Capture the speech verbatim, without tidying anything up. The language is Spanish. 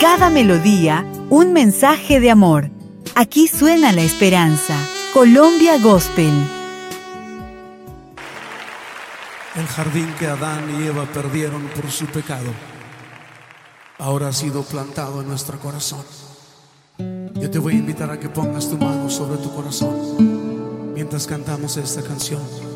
cada melodía, un mensaje de amor. Aquí suena la esperanza. Colombia Gospel. El jardín que Adán y Eva perdieron por su pecado ahora ha sido plantado en nuestro corazón. Yo te voy a invitar a que pongas tu mano sobre tu corazón mientras cantamos esta canción.